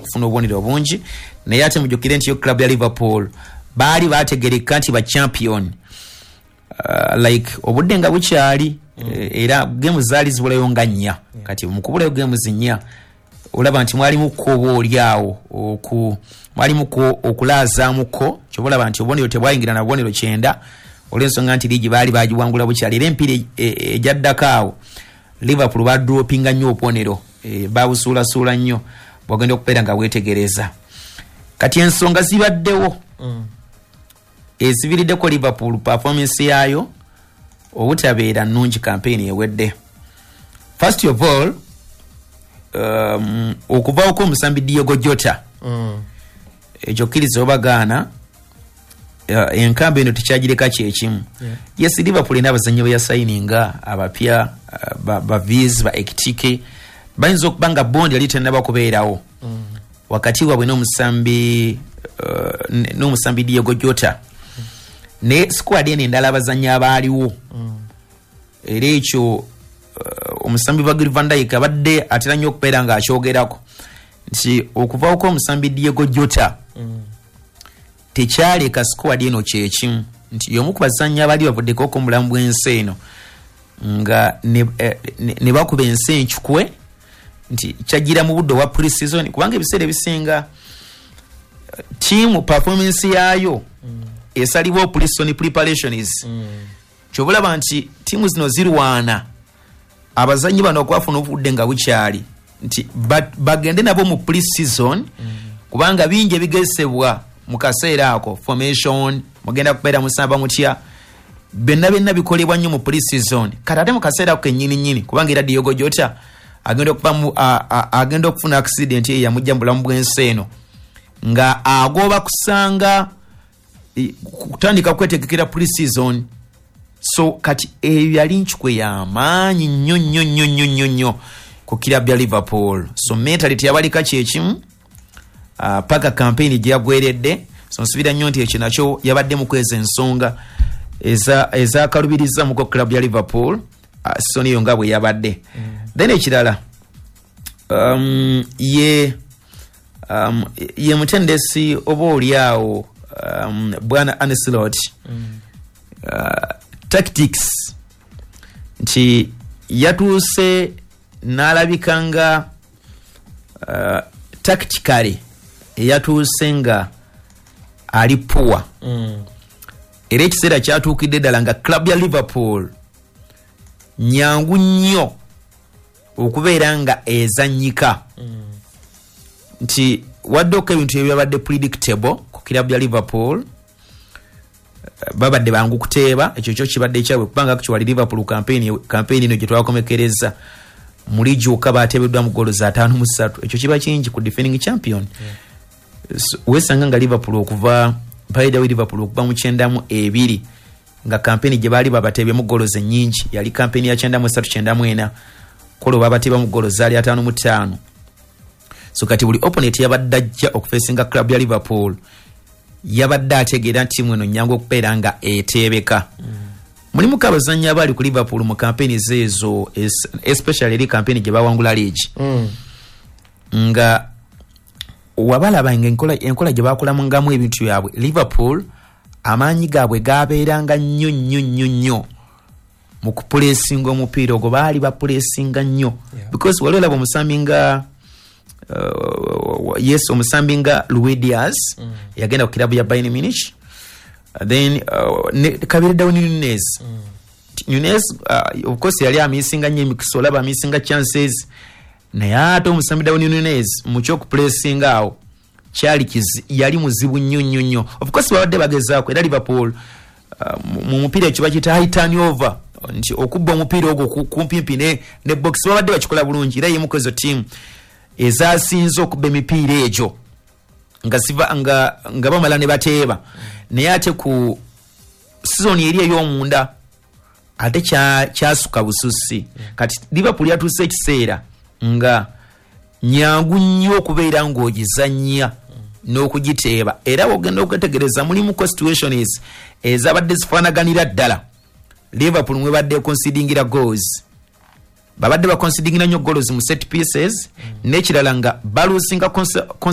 okufuna obubonero obungi naye ate mujukire nti yo club ya Liverpool baali bategereka nti ba champion like obudde nga bukyali era game zaali zibulayo nga nnya kati mukubulayo game zinnya olaba nti mwali mukobo olyawo mwali muko okulaazamuko kyobulaba nti obubonero tebwayingira na bubonero 9 olw'ensonga nti ligi baali bagiwangula bukyali era empira ejaddakaawo Liverpool badropinga nnyo obubonero babusuulasuula nnyo bwagenda okubeera nga bwetegereza kati ensonga zibaddewo ezibiriddeko Liverpool performance yaayo obutabeera nnungi campaign ewedde. First of all okuvaako omusambi Diogo Jota ekyo kkiriza obagaana enkambi eno tekyagireka kyekimu. Yes, Liverpool n'abazannyi be yasayininga abapya ba Viz ba Ekitike bayinza okuba nga bondi yali tennaba kubeerawo wakati waabwe n'omusambi Diogo Jota ne squad eno endala abazannyi abaaliwo era ekyo omusambi Virgil van Dijk abadde atera nnyo okubeera nga akyogerako nti okuvaako omusambi Diogo Jota tekyaleka squad eno kyekimu nti y'omu ku bazannyi abali bavuddeko ku mulamu bw'ensi eno nga ne bakuba ensi enkikwe nti kyagira mu budde wa pre-season kubanga ebiseera ebisinga team performance yaayo esalibwa pre-season preparations kyobulaba nti tiimu zino zirwana abazannyi bano okwafuna obudde nga bukyali nti bagende nabo mu pre-season kubanga bingi ebigezesebwa mu kaseera ako formation mugenda kubeera musamba mutya byonna bikolebwa nnyo mu pre-season kati ate mu kaseera ako kennyini kubanga era Diogo Jota agenda okufuna accident eyamujja mu bulamu bw'ensi eno nga agoba kusanga kutandika kwetegekera pre-season so kati yali nkikwe y'amaanyi nnyo ku kirabya bya Liverpool so mentality yabalika kyekimu paka campaign gyagweredde so nsubira nnyo nti ekyo nakyo yabadde mu kweza ensonga ezakalubiriza mu club ya Liverpool so niyo nga bwe yabadde then ekirala ye mutendesi oba oliawo bwana Ancelotti tactics nti yatuuse n'alabika nga tactically yatuuse nga ali poor era ekiseera kyatuukidde ddala nga club ya Liverpool nyangu nnyo okubeera nga ezannyika nti waddeko ebintu ebyabadde predictable ku club ya Liverpool babadde bangu kuteeba ekyo kyo kibadde kyabwe kubanga kiwali Liverpool campaign ino gye twakomekereza muli joka batebeddwa mu goolo za 5-3 ekyo kiba kingi ku defending champion wesanga nga Liverpool okuva Liverpool okuva mu 9-2 nga campaign gye baali babatebye mu goolo ze nnyingi yali campaign ya 9-3-9 kolo babateba mu goolo zaali 5-5 so kati buli opponent yabadde ajja okufesinga club ya Liverpool yabadde ategeera ntiimu eno nnyangu okubeera nga eteebeka mulimu abazannyi abali ku Liverpool mu campaign zeezo especially eri campaign gye bawangula league nga wabalaba enkola gye bakolamu ngamu ebintu byabwe Liverpool amaanyi gaabwe gabeeranga nnyo mu kupulesinga omupiira ogwo baali bapulesinga nnyo because wali olaba omusambi nga yes omusambi nga Luis Diaz yagenda ku kilabu ya Bayern Munich then Kabir Nunez of course yali amisinga nnyo emikisa olaba amisinga chances naye ate omusambi Nunez mu ky'okupulesinga awo yali muzibu nnyo of course babadde bagezaako era Liverpool mu mupiira ekyo bakiyita high turnover nti okubba omupiira ogwo kumpimpi ne box babadde bakikola bulungi era yemu kwezo team ezasinze okubba emipiira egyo nga bamala ne bateeba naye ate ku season eri ey'omunda ate kyasuka bususi kati Liverpool yatuuse ekiseera nga nyangu nnyo okubeera ng'ogizannya n'okugiteeba era ogenda okwetegereza mulimu situations ezabadde zifaanaganira ddala Liverpool mwe badde concedingira goals babadde baconsidingira nnyo goals mu set pieces n'ekirala nga balusinga